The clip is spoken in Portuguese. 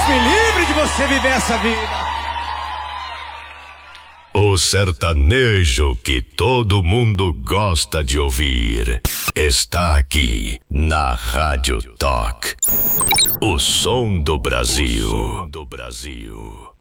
Deus me livre de você viver essa vida. O sertanejo que todo mundo gosta de ouvir está aqui na Rádio Talk. O som do Brasil.